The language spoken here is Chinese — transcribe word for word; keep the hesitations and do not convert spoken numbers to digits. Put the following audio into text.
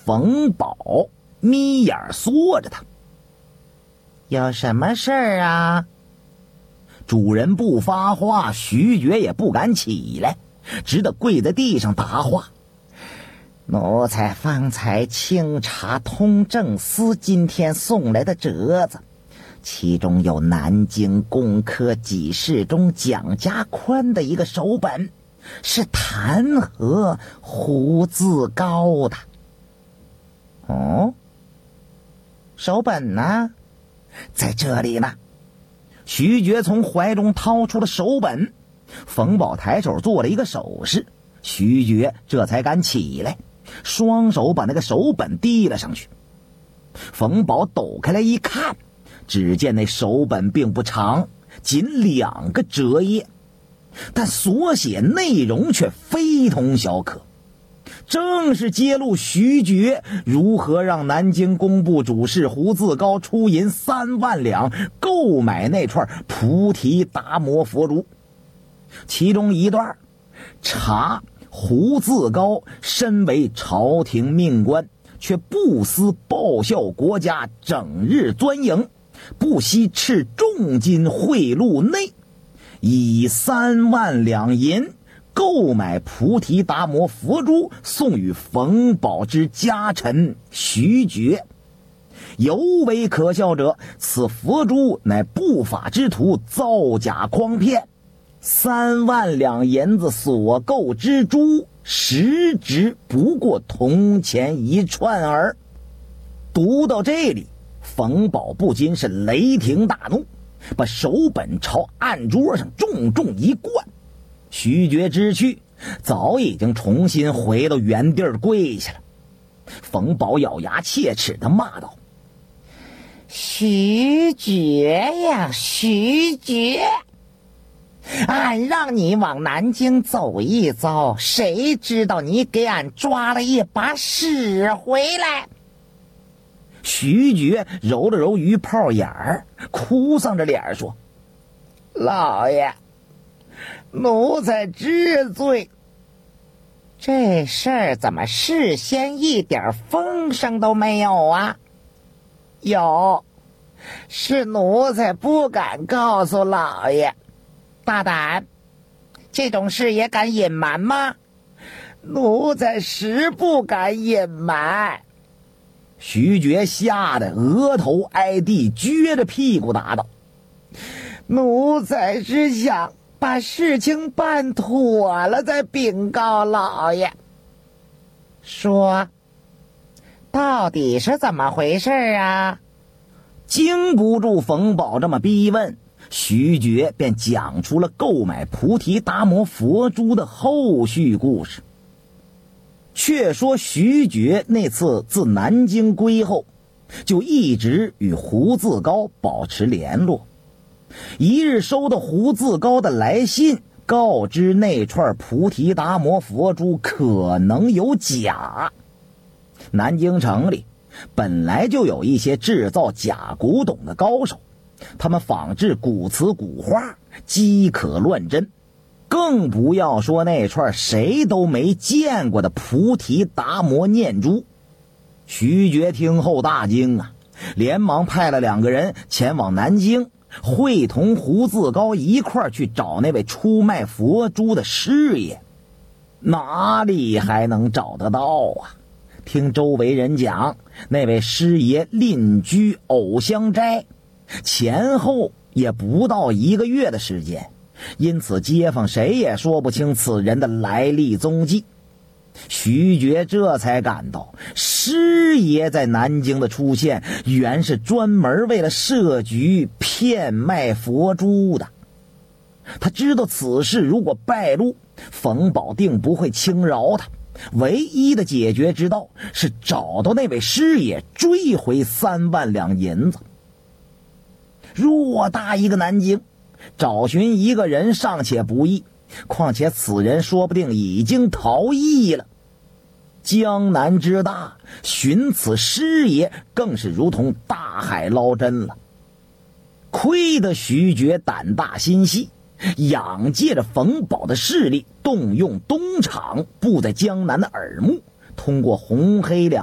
冯宝眯眼缩着他。 有什么事儿啊？ 主人不发话，徐觉也不敢起来，只得跪在地上答话。 奴才方才清查通政司今天送来的折子，其中有南京工科给事中蒋家宽的一个手本，是弹劾胡自高的。 哦， 手本呢？ 在这里呢。徐觉从怀中掏出了手本，冯宝抬手做了一个手势，徐觉这才敢起来，双手把那个手本递了上去。冯宝抖开来一看，只见那手本并不长，仅两个折页，但所写内容却非同小可，正是揭露徐觉如何让南京工部主事胡自高出银三万两购买那串菩提达摩佛珠。其中一段查胡自高身为朝廷命官，却不思报效国家，整日钻营，不惜斥重金贿赂内，以三万两银购买菩提达摩佛珠，送与冯宝之家臣徐觉。尤为可笑者，此佛珠乃不法之徒造假诓骗，三万两银子所购之珠，实值不过铜钱一串儿。读到这里，冯宝不禁是雷霆大怒，把手本朝案桌上重重一灌。徐觉之去，早已经重新回到原地儿跪下了。冯宝咬牙切齿地骂道： 徐觉呀，徐觉，俺让你往南京走一遭，谁知道你给俺抓了一把屎回来。 徐觉揉了揉鱼泡眼儿，哭丧着脸说： 老爷，奴才知罪。这事儿怎么事先一点风声都没有啊？有，是奴才不敢告诉老爷。大胆，这种事也敢隐瞒吗？奴才实不敢隐瞒。 徐觉吓得额头挨地，撅着屁股答道： 奴才是想把事情办妥了再禀告老爷。说，到底是怎么回事啊？ 经不住冯宝这么逼问，徐觉便讲出了购买菩提达摩佛珠的后续故事。却说徐觉那次自南京归后，就一直与胡自高保持联络。一日收到胡自高的来信，告知那串菩提达摩佛珠可能有假。南京城里本来就有一些制造假古董的高手，他们仿制古瓷古画，饥可乱真，更不要说那串谁都没见过的菩提达摩念珠。徐觉听后大惊啊，连忙派了两个人前往南京，会同胡自高一块去找那位出卖佛珠的师爷。哪里还能找得到啊？听周围人讲，那位师爷另居藕香斋，前后也不到一个月的时间，因此街坊谁也说不清此人的来历踪迹。徐觉这才感到师爷在南京的出现，原是专门为了设局骗卖佛珠的。他知道此事如果败露，冯宝定不会轻饶他，唯一的解决之道是找到那位师爷，追回三万两银子。偌大一个南京，找寻一个人尚且不易，况且此人说不定已经逃逸了。江南之大，寻此师爷更是如同大海捞针了。亏得徐觉胆大心细，仰借着冯宝的势力，动用东厂布在江南的耳目，通过红黑两